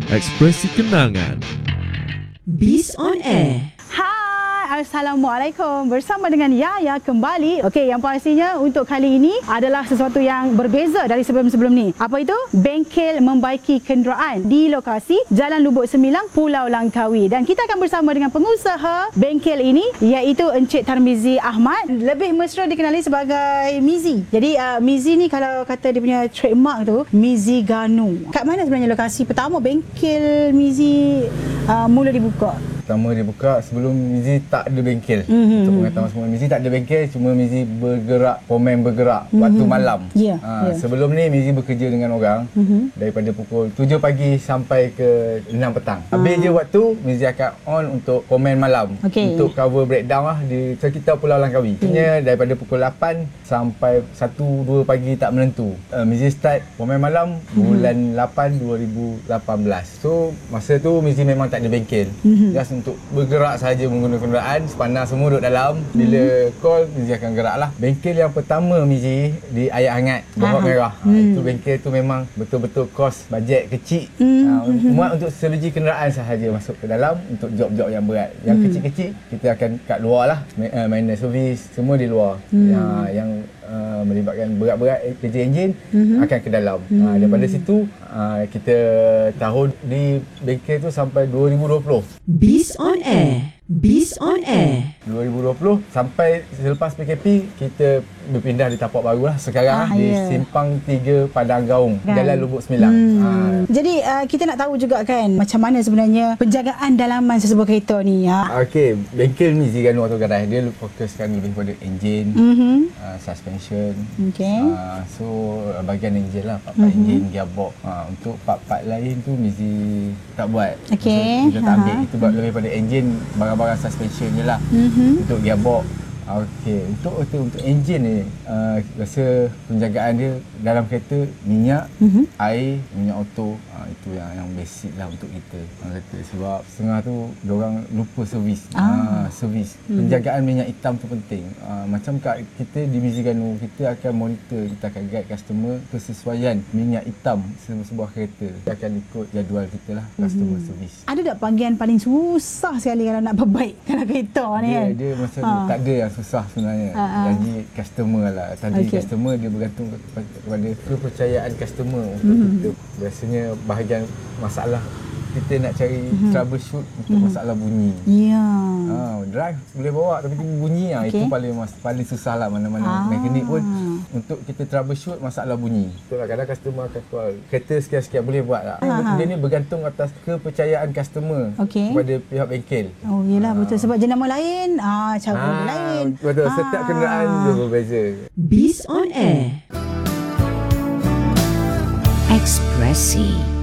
Ekspresi Kenangan. Biz on Air. Hai, Assalamualaikum. Bersama dengan Yaya kembali. Okey, yang pastinya untuk kali ini adalah sesuatu yang berbeza dari sebelum-sebelum ni. Apa itu? Bengkel membaiki kenderaan di lokasi Jalan Lubuk Semilang, Pulau Langkawi. Dan kita akan bersama dengan pengusaha bengkel ini, iaitu Encik Tarmizi Ahmad. Lebih mesra dikenali sebagai Mizi. Jadi Mizi ni kalau kata dia punya trademark tu, Mizi Ganu. Kat mana sebenarnya lokasi pertama bengkel Mizi mula dibuka? Pertama dia buka sebelum Mizi tak ada bengkel. Untuk pengetahuan semua, Mizi tak ada bengkel, cuma Mizi bergerak, komen bergerak waktu malam. Sebelum ni Mizi bekerja dengan orang daripada pukul 7 pagi sampai ke 6 petang. Habis je waktu, Mizi akan on untuk komen malam. Untuk cover breakdown lah di sekitar Pulau Langkawi. Maksudnya daripada pukul 8 sampai 1-2 pagi tak menentu. Mizi start komen malam bulan 8 2018. So masa tu Mizi memang tak ada bengkel. Just untuk bergerak saja menggunakan kenderaan, sepanas semua duduk dalam. Bila call, Mizi akan gerak lah. Bengkel yang pertama Mizi di Ayat Hangat, Bohok Merah. Itu bengkel tu memang betul-betul kos bajet kecil. Muat untuk seluji kenderaan sahaja masuk ke dalam untuk job-job yang berat. Yang kecil-kecil kita akan kat luar lah. Minor service, semua di luar. Yang melibatkan berat-berat kerja enjin akan ke dalam. Daripada situ kita tahun di bengkel tu sampai 2020. Biz on Air. Biz on Air. 2020 sampai selepas PKP kita berpindah di tapak baru lah sekarang di Simpang 3 Padang Gaung, Jalan Lubuk Semilang. Jadi kita nak tahu juga kan macam mana sebenarnya penjagaan dalaman sesebuah kereta ni. Okey, bengkel Mizi Ganu Auto Garage dia fokuskan lebih pada enjin, suspension. So bahagian enjin lah, part-part enjin, gearbox. Untuk part-part lain tu Mizi tak buat. Kita tak ambil, itu buat lebih pada enjin, barang-barang suspension je lah. Untuk gearbox. Untuk enjin ni rasa penjagaan dia dalam kereta minyak, air, minyak auto, itu yang basic lah untuk kita. Sebab setengah tu diorang lupa servis. Servis. Penjagaan minyak hitam tu penting. Macam kat kita di Mizi Ganu, kita akan monitor, kita akan guide customer kesesuaian minyak hitam sebuah kereta. Kita akan ikut jadual kita lah, customer servis. Ada tak bahagian paling susah sekali kalau nak perbaikkan kereta ni kan? Dia masa tak ada yang susah sebenarnya. Jadi customer lah. Tadi customer dia bergantung kepada kepercayaan customer untuk kita. Biasanya bahagian masalah kita nak cari troubleshoot untuk masalah bunyi. Drive boleh bawa tapi bunyi itu paling susah lah. Mana-mana mekanik pun untuk kita troubleshoot masalah bunyi. Kadang-kadang customer akan call, kereta sekian-sekian boleh buat tak? Dia ni bergantung atas kepercayaan customer kepada pihak bengkel. Yelah betul, sebab jenama lain, cara lain. Betul, setiap kenderaan dia berbeza. Biz on Air. Ekspresi